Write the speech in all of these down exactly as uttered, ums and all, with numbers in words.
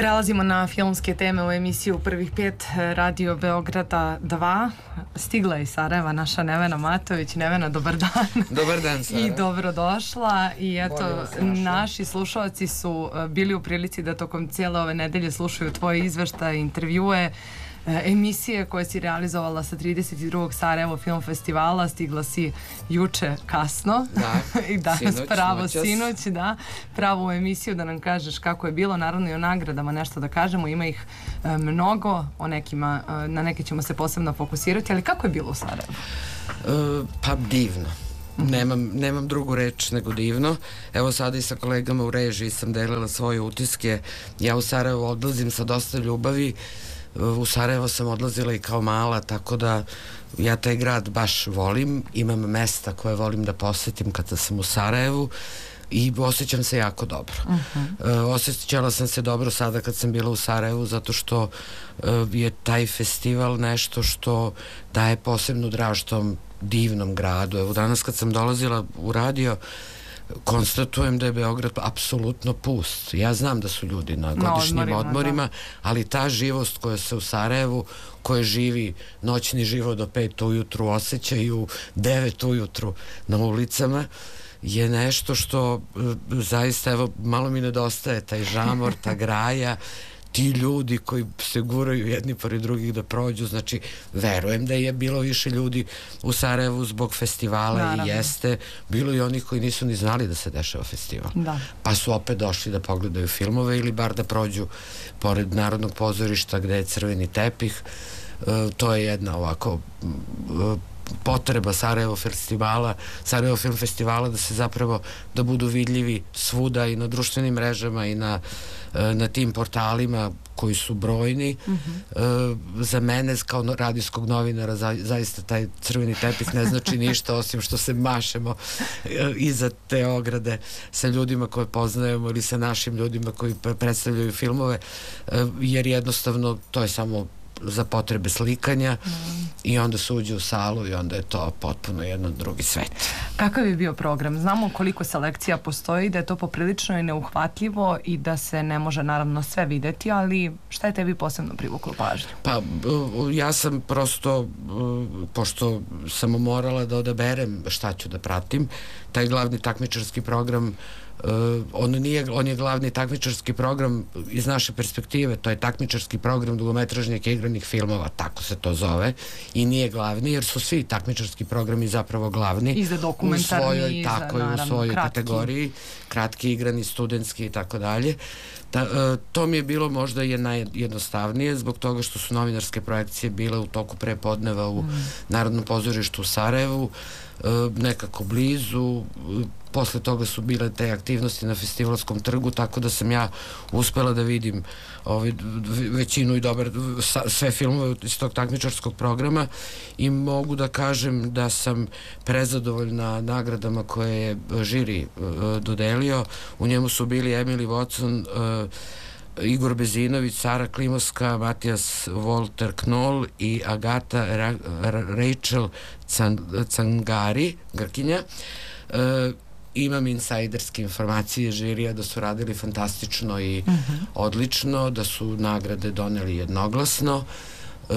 Prelazimo na filmske teme u emisiju Prvih pet Radio Beograda dva. Stigla je iz Sarajeva naša Nevena Matović. Nevena, dobar dan. Dobar dan, Sara. I dobrodošla. I eto, naši slušalci su bili u prilici da tokom cijele ove nedelje slušaju tvoje izveštaje, intervjue, emisije koje si realizovala sa trideset drugog Sarajevo Film Festivala. Stigla si juče kasno. Da, i danas sinoć, pravo noćas. sinoć, da, pravo u emisiju da nam kažeš kako je bilo, naravno i o nagradama nešto da kažemo, ima ih e, mnogo, o nekima, e, na neke ćemo se posebno fokusirati, ali kako je bilo u Sarajevu? E, pa divno. Nemam, nemam drugu reč nego divno. Evo sada i sa kolegama u režiji sam delila svoje utiske. Ja u Sarajevo odlazim sa dosta ljubavi. U Sarajevo sam odlazila i kao mala, tako da ja taj grad baš volim. Imam mesta koje volim da posetim kada sam u Sarajevu i osjećam se jako dobro. Uh-huh. uh, osjećala sam se dobro sada kad sam bila u Sarajevu, zato što uh, je taj festival nešto što daje posebnu draž tom divnom gradu. Evo danas kad sam dolazila u radio, konstatujem da je Beograd apsolutno pust. Ja znam da su ljudi na godišnjim odmorima, odmorima, da. ali ta živost koja se u Sarajevu, koja živi noćni život do pet ujutru, osjećaju devet ujutru na ulicama, je nešto što zaista, evo, malo mi nedostaje taj žamor, ta graja, ti ljudi koji se guraju jedni pored drugih da prođu. Znači, verujem da je bilo više ljudi u Sarajevu zbog festivala. Naravno. I jeste, bilo i onih koji nisu ni znali da se dešava festival, da. Pa su opet došli da pogledaju filmove ili bar da prođu pored Narodnog pozorišta gde je crveni tepih. E, to je jedna ovako e, potreba Sarajevo festivala, Sarajevo film festivala, da se zapravo, da budu vidljivi svuda i na društvenim mrežama i na, na tim portalima koji su brojni. Uh-huh. E, za mene kao radijskog novinara za, zaista taj crveni tepih ne znači ništa osim što se mašemo e, iza te ograde sa ljudima koje poznajemo ili sa našim ljudima koji predstavljaju filmove, e, jer jednostavno to je samo za potrebe slikanja mm. i onda se uđe u salu i onda je to potpuno jedan drugi svet. Kakav je bio program? Znamo koliko selekcija postoji, da je to poprilično i neuhvatljivo i da se ne može naravno sve videti, ali šta je tebi posebno privuklo pažnju? Pa ja sam prosto, pošto sam morala da odaberem šta ću da pratim, taj glavni takmičarski program, Uh, on, nije, on je glavni takmičarski program iz naše perspektive, to je takmičarski program dugometražnih igranih filmova, tako se to zove, i nije glavni, jer su svi takmičarski programi zapravo glavni i za dokumentarni, u svojoj, i tako za, je, naravno, u svojoj kratki. kategoriji, kratki, igrani, studentski i tako dalje. Ta, uh, to mi je bilo možda je najjednostavnije zbog toga što su novinarske projekcije bile u toku prepodneva u mm. Narodnom pozorištu u Sarajevu, uh, nekako blizu. Posle toga su bile te aktivnosti na Festivalskom trgu, tako da sam ja uspela da vidim ovaj, većinu i dobar, sve filmove iz tog takmičarskog programa i mogu da kažem da sam prezadovoljna nagradama koje je žiri uh, dodelio. U njemu su bili Emily Watson, uh, Igor Bezinović, Sara Klimovska, Matijas Volter Knoll i Agata Ra Ra Rachel Can Cangari, Grkinja. Uh, Imam insajderske informacije žirija da su radili fantastično i uh-huh. odlično, da su nagrade doneli jednoglasno e,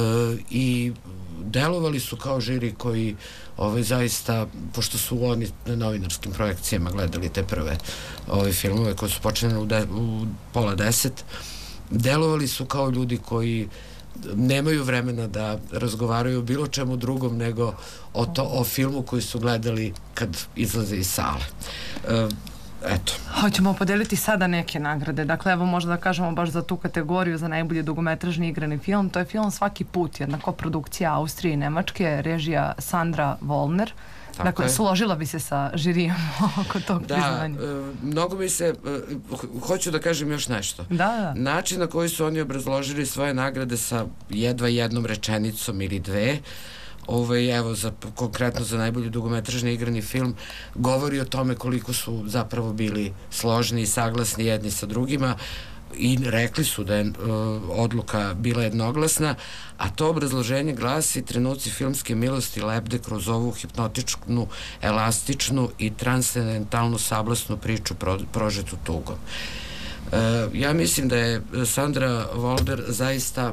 i delovali su kao žiri koji ovaj, zaista, pošto su oni na novinarskim projekcijama gledali te prve ove filmove koje su počeli u, de, u pola deset, delovali su kao ljudi koji nemaju vremena da razgovaraju o bilo čemu drugom nego o, to, o filmu koji su gledali kad izlaze iz sale. E, eto. Hoćemo podeliti sada neke nagrade. Dakle, evo možda da kažemo baš za tu kategoriju za najbolji dugometražni igrani film. To je film Svaki put, jedna koprodukcija Austrije i Nemačke, režija Sandra Vollner. Tako dakle, je. Složila bi se sa žirijem oko tog da, priznanja. Da, mnogo mi se, uh, hoću da kažem još nešto. Da, da. Način na koji su oni obrazložili svoje nagrade sa jedva jednom rečenicom ili dve, ovaj, evo, za, konkretno za najbolji dugometražni igrani film, govori o tome koliko su zapravo bili složni i saglasni jedni sa drugima, i rekli su da je uh, odluka bila jednoglasna, a to obrazloženje glasi: trenuci filmske milosti lebde kroz ovu hipnotičnu, elastičnu i transcendentalnu sablasnu priču pro, prožetu tugom. Ja mislim da je Sandra Volder zaista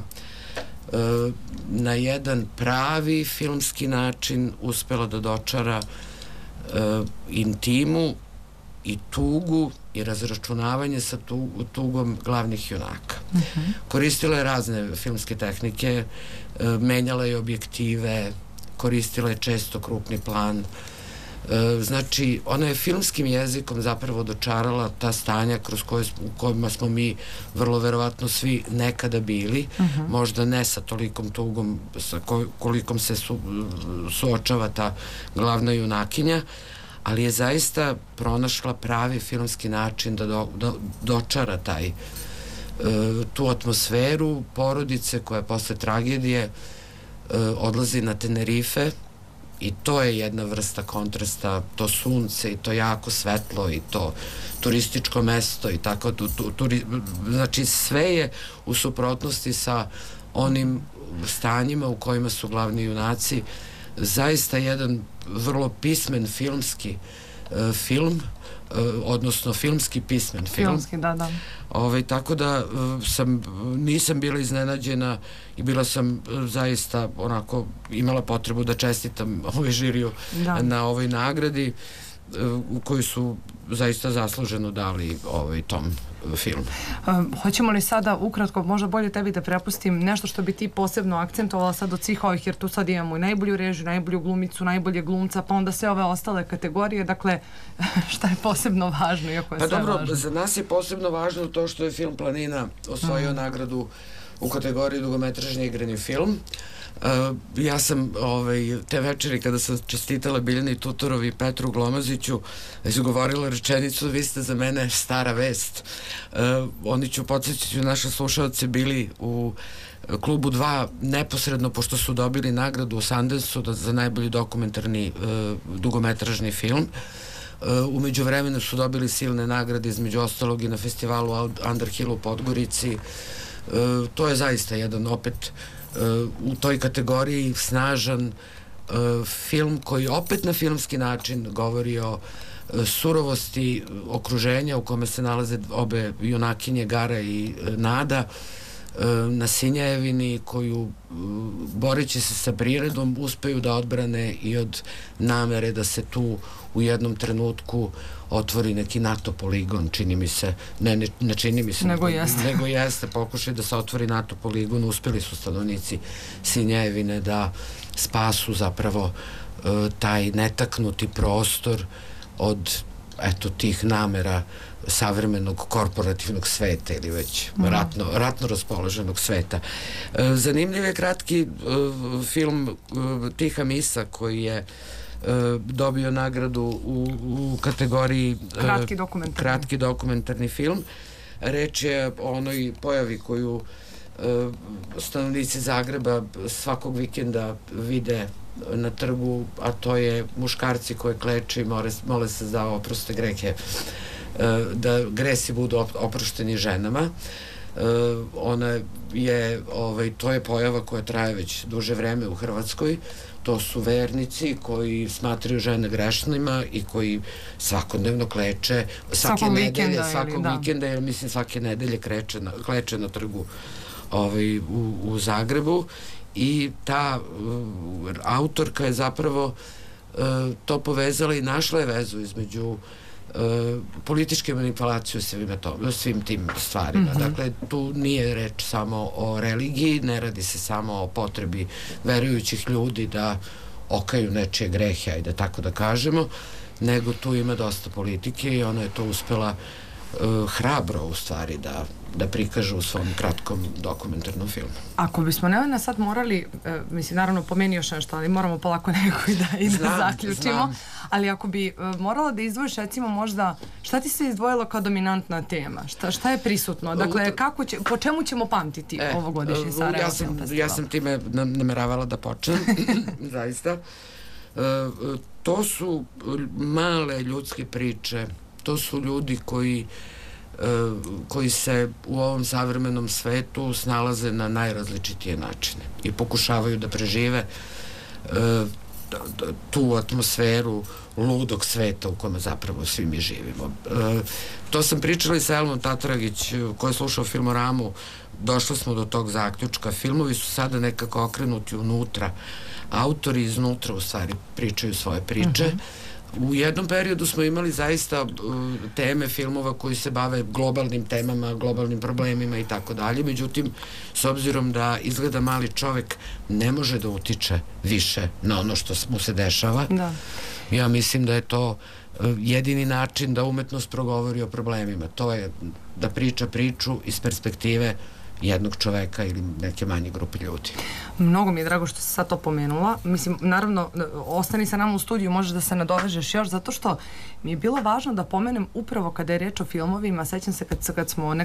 na jedan pravi filmski način uspela da dočara intimu i tugu i razračunavanje sa tugom glavnih junaka. Koristila je razne filmske tehnike, menjala je objektive, koristila je često krupni plan. Znači, ona je filmskim jezikom zapravo dočarala ta stanja kroz koje, u kojima smo mi vrlo verovatno svi nekada bili, možda ne sa tolikom tugom sa kolikom se su, suočava ta glavna junakinja, ali je zaista pronašla pravi filmski način da, do, da dočara taj e, tu atmosferu porodice koja posle tragedije e, odlazi na Tenerife i to je jedna vrsta kontrasta, to sunce i to jako svetlo i to turističko mesto i tako, tu, tu, turi, znači sve je u suprotnosti sa onim stanjima u kojima su glavni junaci. Zaista jedan vrlo pismen filmski uh, film, uh, odnosno filmski pismen film. Filmski, da, da. Ove, tako da uh, sam, nisam bila iznenađena i bila sam uh, zaista onako imala potrebu da čestitam ovaj žiriju da. Na ovoj nagradi u koji su zaista zasluženo dali ovaj tom filmu. Um, hoćemo li sada ukratko, možda bolje tebi da prepustim nešto što bi ti posebno akcentovala sad od svih ovih, jer tu sad imamo i najbolju režiju, najbolju glumicu, najbolje glumca, pa onda sve ove ostale kategorije, dakle šta je posebno važno, iako je pa sve dobro, važno? Za nas je posebno važno to što je film Planina osvojio mm. nagradu u kategoriji dugometražni igrani film. Uh, ja sam ovaj, te večeri kada sam čestitala Biljani Tutorovi i Petru Glomaziću izgovorila rečenicu vi ste za mene stara vest. Uh, oni ću podsjećati naše slušalce bili u klubu dva neposredno pošto su dobili nagradu u Sundance-u za najbolji dokumentarni uh, dugometražni film. Uh, umeđu vremenu su dobili silne nagrade između ostalog i na festivalu Underhill u Podgorici. Uh, to je zaista jedan opet u toj kategoriji snažan uh, film koji opet na filmski način govori o uh, surovosti okruženja u kome se nalaze obe junakinje Gara i uh, Nada uh, na Sinjevini koju uh, boreći se sa prirodom uspeju da odbrane i od namere da se tu u jednom trenutku otvori neki NATO poligon, čini mi se, ne, ne, ne čini mi se, nego jeste, nego jeste pokušaj da se otvori NATO poligon, uspeli su stanovnici Sinjevine da spasu zapravo uh, taj netaknuti prostor od eto tih namera savremenog korporativnog sveta ili već mm. ratno, ratno raspoloženog sveta. Uh, zanimljiv je kratki uh, film uh, Tiha misa koji je dobio nagradu u, u kategoriji kratki dokumentarni. kratki dokumentarni film. Reč je o onoj pojavi koju uh, stanovnici Zagreba svakog vikenda vide na trgu, a to je muškarci koje kleče i mole, mole se za oproste grehe, uh, da gresi budu oprošteni ženama. Uh, ona je, ovaj, to je pojava koja traje već duže vreme u Hrvatskoj. To su vernici koji smatraju žene grešnima i koji svakodnevno kleče svake nedelje, svakog vikenda, jer mislim svake nedelje kreče na, kleče na trgu ovaj, u, u Zagrebu i ta uh, autorka je zapravo uh, to povezala i našla je vezu između Uh, političke manipulacije svim, to, svim tim stvarima. Mm-hmm. Dakle, tu nije reč samo o religiji, ne radi se samo o potrebi verujućih ljudi da okaju nečije grehe, ajde tako da kažemo, nego tu ima dosta politike i ona je to uspela uh, hrabro u stvari da, da prikaže u svom kratkom dokumentarnom filmu. Ako bismo Nevena sad morali, e, mislim naravno pomeni još nešto, ali moramo polako nekako i da, i da znam, zaključimo, znam. Ali ako bi e, morala da izdvojiš recimo možda šta ti se izdvojilo kao dominantna tema, šta, šta je prisutno, dakle kako će, po čemu ćemo pamtiti e, ovogodišnji Sarajevo ja sam, Film Festival? Ja sam time nameravala da počnem, zaista. E, to su male ljudske priče, to su ljudi koji koji se u ovom savremenom svetu snalaze na najrazličitije načine i pokušavaju da prežive. tu atmosferu ludog sveta u kome zapravo svi mi živimo. To sam pričala i sa Elmom Tatragić, koja je slušao Filmoramu. Došli smo do tog zaključka. Filmovi su sada nekako okrenuti unutra. Autori iznutra u stvari pričaju svoje priče. Uh-huh. U jednom periodu smo imali zaista uh, teme filmova koji se bave globalnim temama, globalnim problemima i tako dalje. Međutim, s obzirom da izgleda mali čovek ne može da utiče više na ono što mu se dešava, da. Ja mislim da je to uh, jedini način da umetnost progovori o problemima. To je da priča priču iz perspektive jednog čoveka ili neke manje grupe ljudi. Mnogo mi je drago što si sad to pomenula. Mislim, naravno, ostani sa nama u studiju, možeš da se nadovežeš još, zato što mi je bilo važno da pomenem upravo kada je reč o filmovima. Sećam se kad, kad smo